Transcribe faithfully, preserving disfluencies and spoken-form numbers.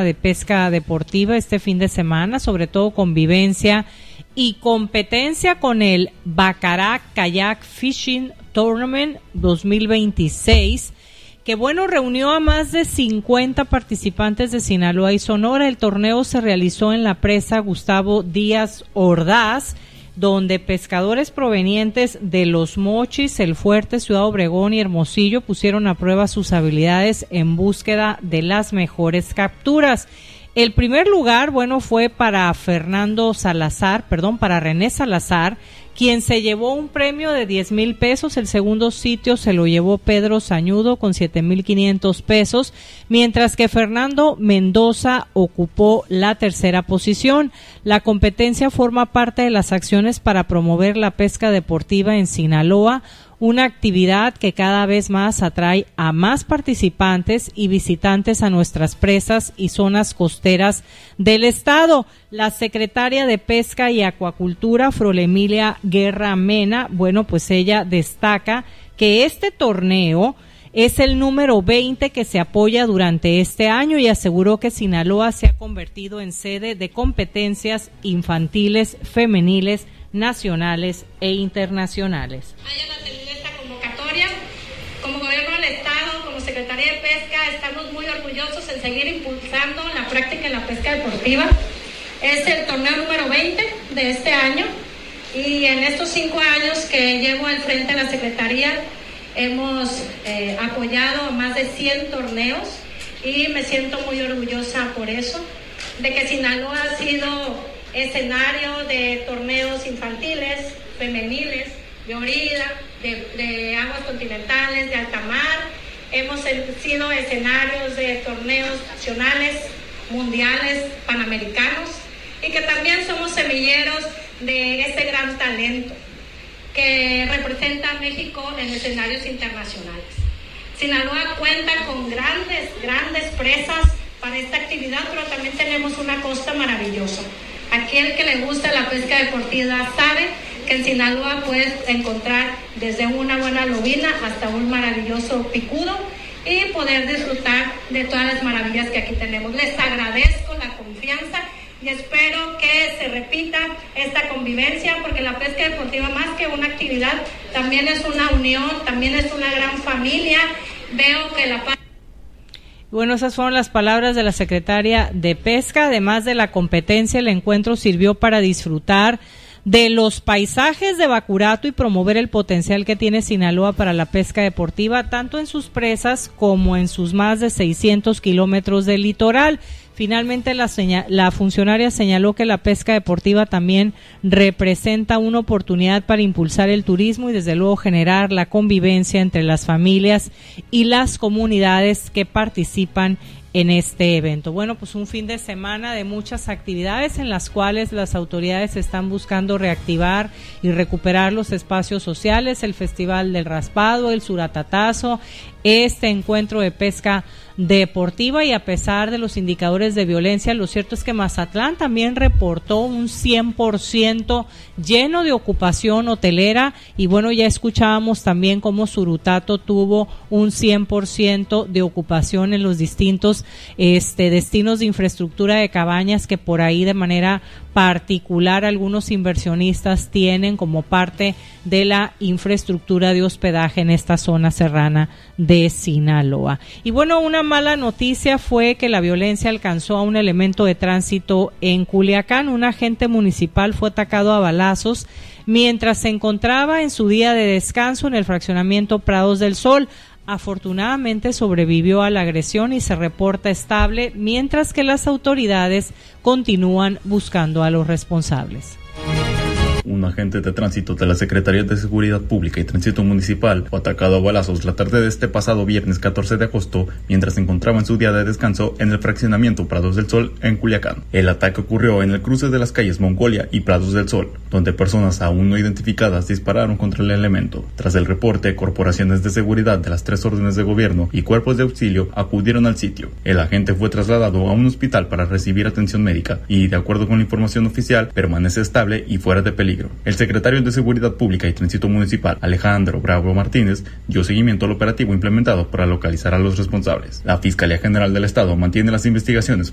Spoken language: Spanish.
de pesca deportiva este fin de semana, sobre todo convivencia y competencia con el Bacará Kayak Fishing Tournament dos mil veintiséis, que bueno, reunió a más de cincuenta participantes de Sinaloa y Sonora. El torneo se realizó en la presa Gustavo Díaz Ordaz, donde pescadores provenientes de Los Mochis, El Fuerte, Ciudad Obregón y Hermosillo pusieron a prueba sus habilidades en búsqueda de las mejores capturas. El primer lugar, bueno, fue para Fernando Salazar, perdón, para René Salazar, quien se llevó un premio de diez mil pesos. El segundo sitio se lo llevó Pedro Sañudo con siete mil quinientos pesos, mientras que Fernando Mendoza ocupó la tercera posición. La competencia forma parte de las acciones para promover la pesca deportiva en Sinaloa, una actividad que cada vez más atrae a más participantes y visitantes a nuestras presas y zonas costeras del estado. La secretaria de Pesca y Acuacultura, Frolemilia Guerra Mena, bueno, pues ella destaca que este torneo es el número veinte que se apoya durante este año y aseguró que Sinaloa se ha convertido en sede de competencias infantiles, femeniles, nacionales e internacionales. Hayan atendido esta convocatoria. Como gobierno del estado, como Secretaría de Pesca, estamos muy orgullosos en seguir impulsando la práctica en la pesca deportiva. Es el torneo número veinte de este año y en estos cinco años que llevo al frente de la Secretaría hemos eh, apoyado más de cien torneos y me siento muy orgullosa por eso, de que Sinaloa ha sido escenario de torneos infantiles, femeniles, de orilla, de, de aguas continentales, de alta mar. Hemos sido escenarios de torneos nacionales, mundiales, panamericanos, y que también somos semilleros de este gran talento que representa a México en escenarios internacionales. Sinaloa cuenta con grandes, grandes presas para esta actividad, pero también tenemos una costa maravillosa. Aquel que le gusta la pesca deportiva sabe que en Sinaloa puedes encontrar desde una buena lobina hasta un maravilloso picudo y poder disfrutar de todas las maravillas que aquí tenemos. Les agradezco la confianza y espero que se repita esta convivencia, porque la pesca deportiva, más que una actividad, también es una unión, también es una gran familia. Veo que la Bueno, esas fueron las palabras de la secretaria de Pesca. Además de la competencia, el encuentro sirvió para disfrutar de los paisajes de Bacurato y promover el potencial que tiene Sinaloa para la pesca deportiva, tanto en sus presas como en sus más de seiscientos kilómetros de litoral. Finalmente, la, señal, la funcionaria señaló que la pesca deportiva también representa una oportunidad para impulsar el turismo y desde luego generar la convivencia entre las familias y las comunidades que participan en este evento. Bueno, pues un fin de semana de muchas actividades en las cuales las autoridades están buscando reactivar y recuperar los espacios sociales, el Festival del Raspado, el Suratatazo, este encuentro de pesca deportiva, y a pesar de los indicadores de violencia, lo cierto es que Mazatlán también reportó un cien por ciento lleno de ocupación hotelera, y bueno, ya escuchábamos también cómo Surutato tuvo un cien por ciento de ocupación en los distintos este destinos de infraestructura de cabañas que por ahí de manera particular algunos inversionistas tienen como parte de la infraestructura de hospedaje en esta zona serrana de Sinaloa. Y bueno, una mala noticia fue que la violencia alcanzó a un elemento de tránsito en Culiacán. Un agente municipal fue atacado a balazos mientras se encontraba en su día de descanso en el fraccionamiento Prados del Sol. Afortunadamente sobrevivió a la agresión y se reporta estable, mientras que las autoridades continúan buscando a los responsables. Un agente de tránsito de la Secretaría de Seguridad Pública y Tránsito Municipal fue atacado a balazos la tarde de este pasado viernes catorce de agosto mientras se encontraba en su día de descanso en el fraccionamiento Prados del Sol en Culiacán. El ataque ocurrió en el cruce de las calles Mongolia y Prados del Sol, donde personas aún no identificadas dispararon contra el elemento. Tras el reporte, corporaciones de seguridad de las tres órdenes de gobierno y cuerpos de auxilio acudieron al sitio. El agente fue trasladado a un hospital para recibir atención médica y, de acuerdo con la información oficial, permanece estable y fuera de peligro. El secretario de Seguridad Pública y Tránsito Municipal, Alejandro Bravo Martínez, dio seguimiento al operativo implementado para localizar a los responsables. La Fiscalía General del Estado mantiene las investigaciones